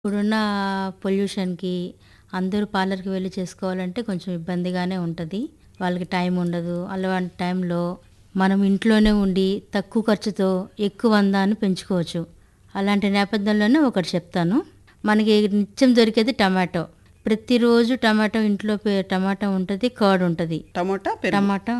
ఇప్పుడున్న పొల్యూషన్‌కి అందరూ పార్లర్‌కి వెళ్లి చేసుకోవాలంటే కొంచెం ఇబ్బందిగానే ఉంటది. వాళ్ళకి టైం ఉండదు. అలాంటి టైంలో మనం ఇంట్లోనే ఉండి తక్కువ ఖర్చుతో ఎక్కువ అందాన్ని పెంచుకోవచ్చు. అలాంటి నేపథ్యంలోనే ఒకటి చెప్తాను. మనకి నిత్యం దొరికేది టమాటో. ప్రతిరోజు టమాటో ఇంట్లో టమాటా ఉంటది. కర్డ్ ఉంటది. టమోటా, పెరుగు.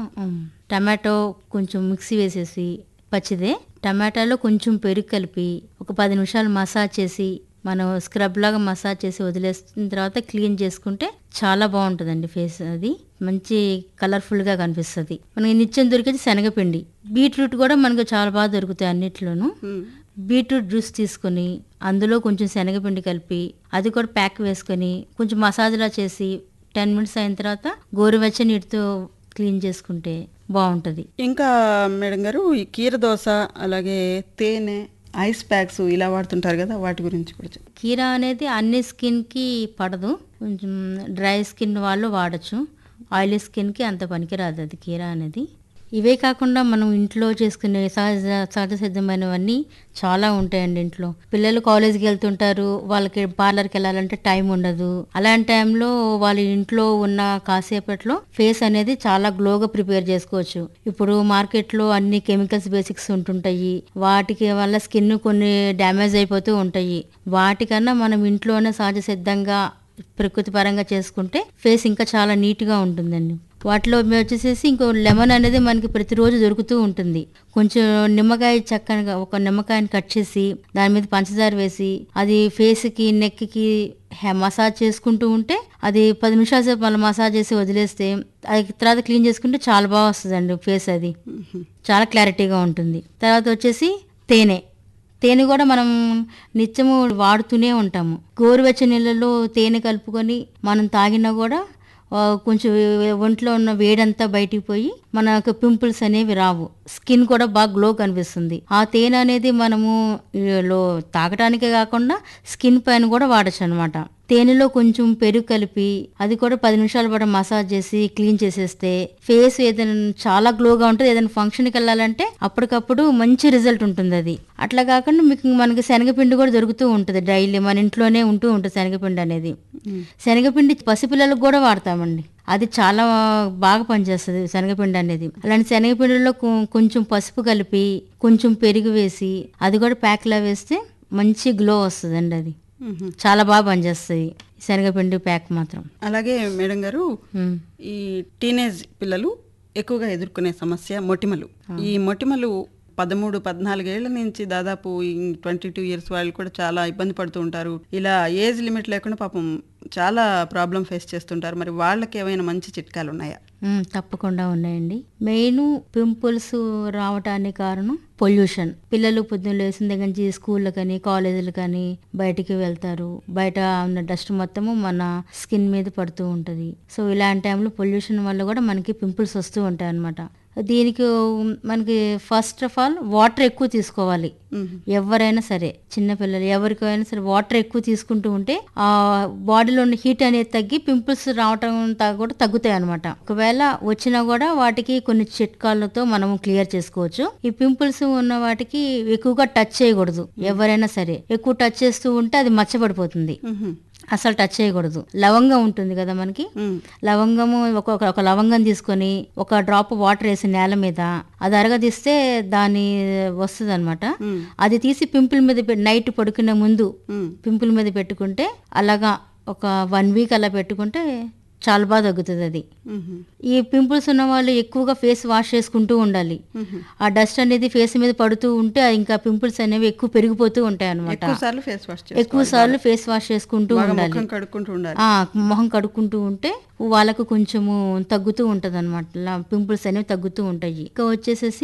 టమాటో కొంచెం మిక్సీ వేసేసి పచ్చిదే టమాటాలో కొంచెం పెరుగు కలిపి ఒక 10 నిమిషాలు మసాజ్ చేసి మనం స్క్రబ్ లాగా మసాజ్ చేసి వదిలేసిన తర్వాత క్లీన్ చేసుకుంటే చాలా బాగుంటుందండి ఫేస్. అది మంచి కలర్ఫుల్గా కనిపిస్తుంది. మనకి నిత్యం దొరికేది శనగపిండి. బీట్రూట్ కూడా మనకు చాలా బాగా దొరుకుతాయి అన్నిట్లోనూ. బీట్రూట్ జ్యూస్ తీసుకొని అందులో కొంచెం శనగపిండి కలిపి అది కూడా ప్యాక్ వేసుకొని కొంచెం మసాజ్లా చేసి 10 మినిట్స్ అయిన తర్వాత గోరువెచ్చని నీటితో క్లీన్ చేసుకుంటే బాగుంటుంది. ఇంకా మేడం గారు, ఈ కీర దోస, అలాగే తేనె, ఐస్ ప్యాక్స్ ఇలా వాడుతుంటారు కదా, వాటి గురించి కూడా చెప్పండి. కీరా అనేది అన్ని స్కిన్కి పడదు. కొంచెం డ్రై స్కిన్ వాళ్ళు వాడచ్చు. ఆయిలీ స్కిన్కి అంత పనికిరాదు అది కీరా అనేది. ఇవే కాకుండా మనం ఇంట్లో చేసుకునే సహజ సిద్ధమైనవన్నీ చాలా ఉంటాయండి ఇంట్లో. పిల్లలు కాలేజీకి వెళ్తుంటారు, వాళ్ళకి పార్లర్కి వెళ్ళాలంటే టైం ఉండదు. అలాంటి టైంలో వాళ్ళ ఇంట్లో ఉన్న కాసేపట్లో ఫేస్ అనేది చాలా గ్లోగా ప్రిపేర్ చేసుకోవచ్చు. ఇప్పుడు మార్కెట్లో అన్ని కెమికల్స్ బేసిక్స్ ఉంటుంటాయి. వాటికి వల్ల స్కిన్ కొన్ని డ్యామేజ్ అయిపోతూ ఉంటాయి. వాటికన్నా మనం ఇంట్లోనే సహజ సిద్ధంగా ప్రకృతి పరంగా చేసుకుంటే ఫేస్ ఇంకా చాలా నీట్గా ఉంటుందండి. వాటిలో వచ్చేసేసి ఇంకో లెమన్ అనేది మనకి ప్రతిరోజు దొరుకుతూ ఉంటుంది. కొంచెం నిమ్మకాయ చక్కగా ఒక నిమ్మకాయని కట్ చేసి దాని మీద పంచదార వేసి అది ఫేస్కి నెక్కి మసాజ్ చేసుకుంటూ ఉంటే అది 10 నిమిషాల సేపు మళ్ళీ మసాజ్ చేసి వదిలేస్తే అది తర్వాత క్లీన్ చేసుకుంటే చాలా బాగా వస్తుందండి ఫేస్. అది చాలా క్లారిటీగా ఉంటుంది. తర్వాత వచ్చేసి తేనె కూడా మనం నిత్యము వాడుతూనే ఉంటాము. గోరువెచ్చని నీళ్ళలో తేనె కలుపుకొని మనం తాగినా కూడా కొంచెం ఒంట్లో ఉన్న వేడంతా బయటికి పోయి మనకు పింపుల్స్ అనేవి రావు. స్కిన్ కూడా బాగా గ్లో కనిపిస్తుంది. ఆ తేనె అనేది మనము తాగటానికే కాకుండా స్కిన్ పైన కూడా వాడచ్చు అనమాట. తేనెలో కొంచెం పెరుగు కలిపి అది కూడా 10 నిమిషాల పాటు మసాజ్ చేసి క్లీన్ చేసేస్తే ఫేస్ ఏదైనా చాలా గ్లోగా ఉంటుంది. ఏదైనా ఫంక్షన్కి వెళ్ళాలంటే అప్పటికప్పుడు మంచి రిజల్ట్ ఉంటుంది. అది అట్లా కాకుండా మనకి శనగపిండి కూడా దొరుకుతూ ఉంటుంది. డైలీ మన ఇంట్లోనే ఉంటూ ఉంటుంది శనగపిండి అనేది. శనగపిండి పసిపిల్లలకు కూడా వాడతామండి. అది చాలా బాగా పనిచేస్తుంది శనగపిండి అనేది. అలాంటి శనగపిండిలో కొంచెం పసుపు కలిపి కొంచెం పెరుగు వేసి అది కూడా ప్యాక్లా వేస్తే మంచి గ్లో వస్తుందండి. అది చాలా బాగా పనిచేస్తుంది శనగపిండి ప్యాక్ మాత్రం. అలాగే మేడం గారు, ఈ టీనేజ్ పిల్లలు ఎక్కువగా ఎదుర్కొనే సమస్య మొటిమలు. ఈ మొటిమలు 13-14 ఏళ్ల నుంచి దాదాపు 22 ఇయర్స్ వాళ్ళు కూడా చాలా ఇబ్బంది పడుతూ ఉంటారు. ఇలా ఏజ్ లిమిట్ లేకుండా పాపం చాలా ప్రాబ్లం ఫేస్ చేస్తుంటారు. మరి వాళ్ళకి ఏమైనా మంచి చిట్కాలు ఉన్నాయా? తప్పకుండా ఉన్నాయండి. మెయిన్ పింపుల్స్ రావటానికి కారణం పొల్యూషన్. పిల్లలు పొద్దున్న లేచిన దగ్గర నుంచి స్కూళ్ళు కానీ కాలేజీలు కానీ బయటికి వెళ్తారు. బయట ఉన్న డస్ట్ మొత్తము మన స్కిన్ మీద పడుతూ ఉంటుంది. సో ఇలాంటి టైంలో పొల్యూషన్ వల్ల కూడా మనకి పింపుల్స్ వస్తూ ఉంటాయి అన్నమాట. దీనికి మనకి ఫస్ట్ ఆఫ్ ఆల్ వాటర్ ఎక్కువ తీసుకోవాలి. ఎవరైనా సరే, చిన్నపిల్లలు ఎవరికైనా సరే వాటర్ ఎక్కువ తీసుకుంటూ ఉంటే ఆ బాడీలో ఉన్న హీట్ అనేది తగ్గి పింపుల్స్ రావటం కూడా తగ్గుతాయి అనమాట. ఒకవేళ వచ్చినా కూడా వాటికి కొన్ని చిట్కాలతో మనం క్లియర్ చేసుకోవచ్చు. ఈ పింపుల్స్ ఉన్న వాటికి ఎక్కువగా టచ్ చేయకూడదు. ఎవరైనా సరే ఎక్కువ టచ్ చేస్తూ ఉంటే అది మచ్చబడిపోతుంది. అసలు టచ్ చేయకూడదు. లవంగం ఉంటుంది కదా మనకి, లవంగము ఒక లవంగం తీసుకొని ఒక డ్రాప్ వాటర్ వేసి నేల మీద అది అరగదీస్తే దాని వస్తుంది అనమాట. అది తీసి పింపుల్ మీద నైట్ పడుకునే ముందు పింపుల్ మీద పెట్టుకుంటే అలాగా ఒక 1 వీక్ అలా పెట్టుకుంటే చాలా బాగా తగ్గుతుంది అది. ఈ పింపుల్స్ ఉన్న వాళ్ళు ఎక్కువగా ఫేస్ వాష్ చేసుకుంటూ ఉండాలి. ఆ డస్ట్ అనేది ఫేస్ మీద పడుతూ ఉంటే ఇంకా పింపుల్స్ అనేవి ఎక్కువ పెరిగిపోతూ ఉంటాయి అనమాట. ఎక్కువ సార్లు ఫేస్ వాష్ చేసుకుంటూ ఉండాలి. మొహం కడుక్కుంటూ ఉంటే వాళ్ళకు కొంచెము తగ్గుతూ ఉంటది అనమాట. పింపుల్స్ అనేవి తగ్గుతూ ఉంటాయి. ఇంకా వచ్చేసేసి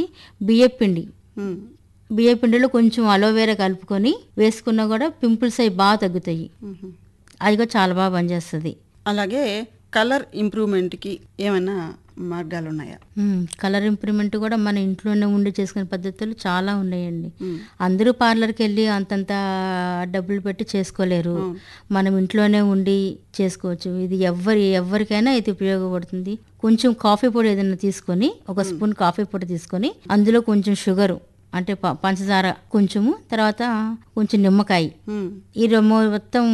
బియ్యపిండిలో కొంచెం అలోవేరా కలుపుకొని వేసుకున్నా కూడా పింపుల్స్ అవి బాగా తగ్గుతాయి. అది కూడా చాలా బాగా పనిచేస్తుంది. అలాగే కలర్ ఇంప్రూవ్మెంట్కి ఏమైనా మార్గాలు ఉన్నాయా? కలర్ ఇంప్రూవ్మెంట్ కూడా మన ఇంట్లోనే ఉండి చేసుకునే పద్ధతులు చాలా ఉన్నాయండి. అందరూ పార్లర్కి వెళ్ళి అంతంత డబ్బులు పెట్టి చేసుకోలేరు. మనం ఇంట్లోనే ఉండి చేసుకోవచ్చు. ఇది ఎవరికైనా ఇది ఉపయోగపడుతుంది. కొంచెం కాఫీ పొడి ఏదైనా తీసుకొని ఒక స్పూన్ కాఫీ పొడి తీసుకొని అందులో కొంచెం షుగరు అంటే పంచదార కొంచెము, తర్వాత కొంచెం నిమ్మకాయ, ఈ మొత్తం